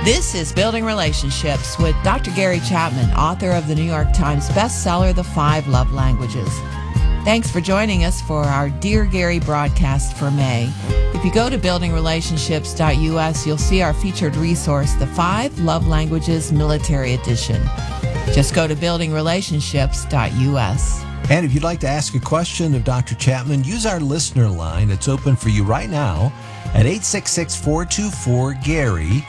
This is Building Relationships with Dr. Gary Chapman, author of the New York Times bestseller, The 5 Love Languages. Thanks for joining us for our Dear Gary broadcast for May. If you go to buildingrelationships.us, you'll see our featured resource, The 5 Love Languages Military Edition. Just go to buildingrelationships.us. And if you'd like to ask a question of Dr. Chapman, use our listener line. It's open for you right now at 866-424-GARY,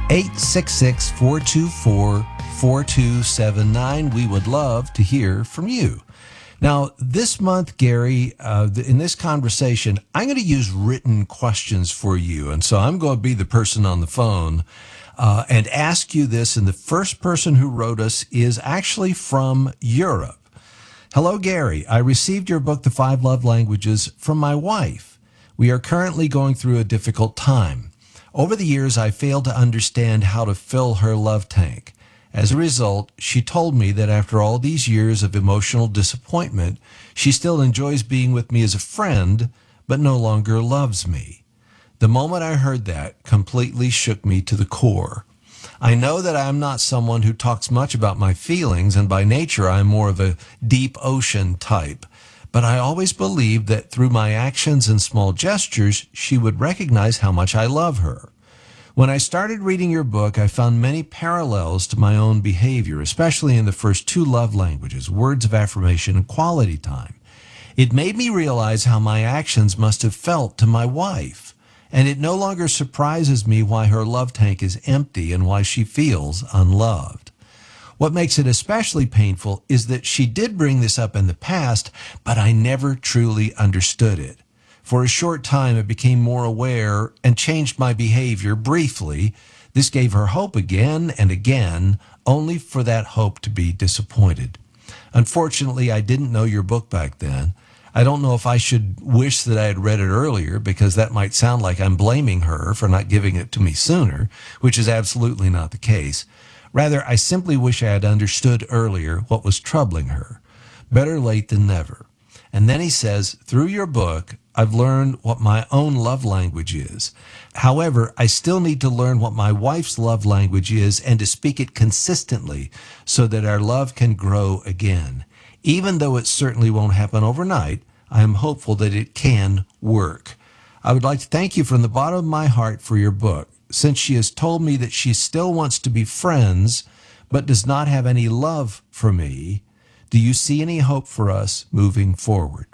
866-424-4279. We would love to hear from you. Now, this month, Gary, in this conversation, I'm going to use written questions for you. And so I'm going to be the person on the phone and ask you this. And the first person who wrote us is actually from Europe. Hello, Gary. I received your book, The 5 Love Languages, from my wife. We are currently going through a difficult time. Over the years, I failed to understand how to fill her love tank. As a result, she told me that after all these years of emotional disappointment, she still enjoys being with me as a friend, but no longer loves me. The moment I heard that completely shook me to the core. I know that I am not someone who talks much about my feelings, and by nature I am more of a deep ocean type. But I always believed that through my actions and small gestures, she would recognize how much I love her. When I started reading your book, I found many parallels to my own behavior, especially in the first 2 love languages, words of affirmation and quality time. It made me realize how my actions must have felt to my wife, and it no longer surprises me why her love tank is empty and why she feels unloved. What makes it especially painful is that she did bring this up in the past, but I never truly understood it. For a short time, I became more aware and changed my behavior briefly. This gave her hope again and again, only for that hope to be disappointed. Unfortunately, I didn't know your book back then. I don't know if I should wish that I had read it earlier, because that might sound like I'm blaming her for not giving it to me sooner, which is absolutely not the case. Rather, I simply wish I had understood earlier what was troubling her. Better late than never. And then he says, through your book, I've learned what my own love language is. However, I still need to learn what my wife's love language is and to speak it consistently so that our love can grow again. Even though it certainly won't happen overnight, I am hopeful that it can work. I would like to thank you from the bottom of my heart for your book. Since she has told me that she still wants to be friends but does not have any love for me, do you see any hope for us moving forward?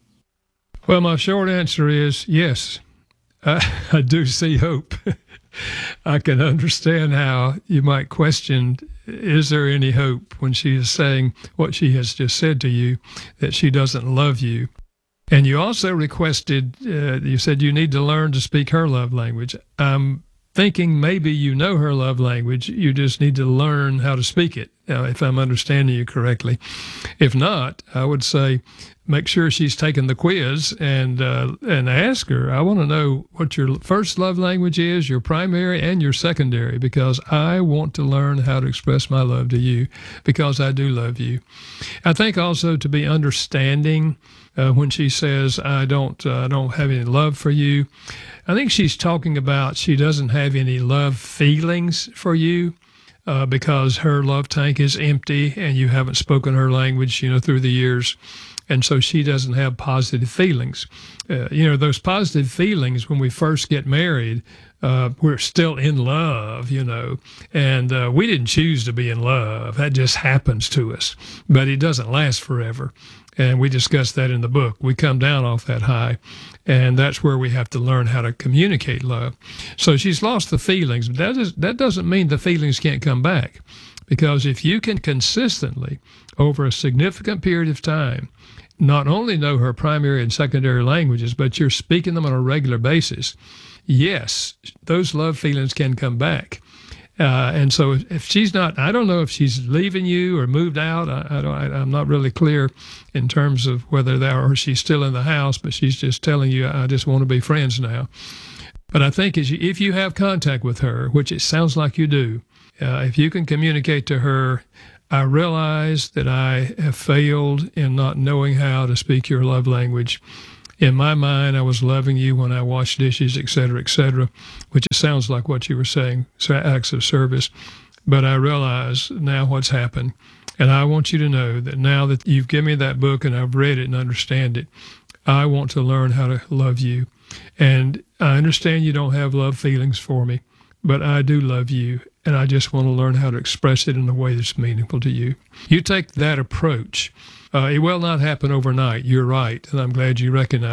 Well, my short answer is yes, I do see hope. I can understand how you might question, is there any hope, when she is saying what she has just said to you, that she doesn't love you. And you also requested, you said you need to learn to speak her love language. I'm thinking maybe you know her love language, you just need to learn how to speak it, if I'm understanding you correctly. If not, I would say make sure she's taken the quiz and ask her, I want to know what your first love language is, your primary and your secondary, because I want to learn how to express my love to you, because I do love you. I think also to be understanding when she says, I don't have any love for you. I think she's talking about she doesn't have any love feelings for you. Because her love tank is empty and you haven't spoken her language, through the years. And so she doesn't have positive feelings. Those positive feelings when we first get married, we're still in love, and we didn't choose to be in love. That just happens to us. But it doesn't last forever. And we discussed that in the book. We come down off that high, and that's where we have to learn how to communicate love. So she's lost the feelings. That doesn't mean the feelings can't come back, because if you can consistently, over a significant period of time, not only know her primary and secondary languages, but you're speaking them on a regular basis, yes, those love feelings can come back. And so if she's not, I don't know if she's leaving you or moved out. I'm not really clear in terms of whether or she's still in the house, but she's just telling you, I just want to be friends now. But I think if you have contact with her, which it sounds like you do, if you can communicate to her, I realize that I have failed in not knowing how to speak your love language. In my mind, I was loving you when I washed dishes, et cetera, which sounds like what you were saying, so acts of service. But I realize now what's happened. And I want you to know that now that you've given me that book and I've read it and understand it, I want to learn how to love you. And I understand you don't have love feelings for me, but I do love you. And I just want to learn how to express it in a way that's meaningful to you. You take that approach. It will not happen overnight. You're right. And I'm glad you recognize